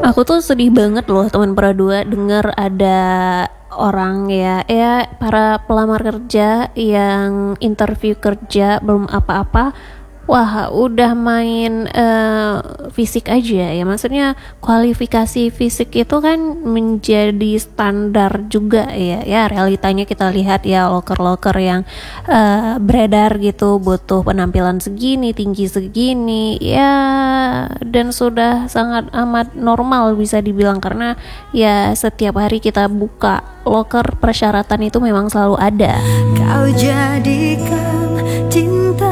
Aku tuh sedih banget loh teman Pera 2 denger ada orang ya para pelamar kerja yang interview kerja belum apa-apa. Wah, udah main fisik aja ya. Maksudnya kualifikasi fisik itu kan menjadi standar juga ya. Ya, realitanya kita lihat ya loker-loker yang beredar gitu butuh penampilan segini, tinggi segini ya, dan sudah sangat amat normal bisa dibilang karena ya setiap hari kita buka loker persyaratan itu memang selalu ada. Kau jadikan cinta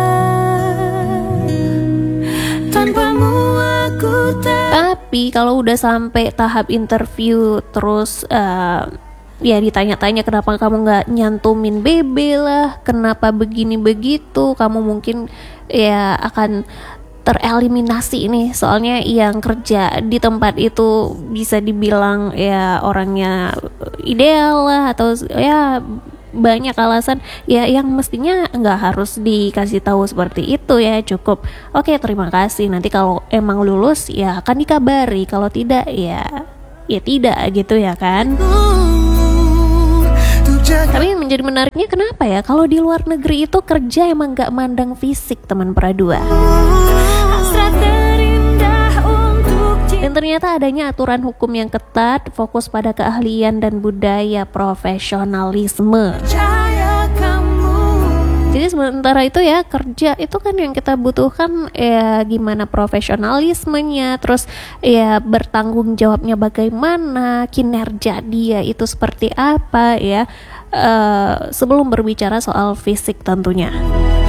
tanpamu aku tak. Tapi kalau udah sampai tahap interview terus ya ditanya-tanya kenapa kamu nggak nyantumin BB lah, kenapa begini begitu, kamu mungkin ya akan tereliminasi nih. Soalnya yang kerja di tempat itu bisa dibilang ya orangnya ideal lah, atau ya banyak alasan ya yang mestinya nggak harus dikasih tahu seperti itu ya. Cukup oke, terima kasih, nanti kalau emang lulus ya akan dikabari, kalau tidak ya tidak gitu ya kan. Tapi yang menjadi menariknya kenapa ya kalau di luar negeri itu kerja emang nggak mandang fisik teman Pera 2. Dan ternyata adanya aturan hukum yang ketat, fokus pada keahlian dan budaya profesionalisme. Jadi sementara itu ya kerja itu kan yang kita butuhkan ya gimana profesionalismenya, terus ya bertanggung jawabnya bagaimana, kinerja dia itu seperti apa ya, sebelum berbicara soal fisik tentunya.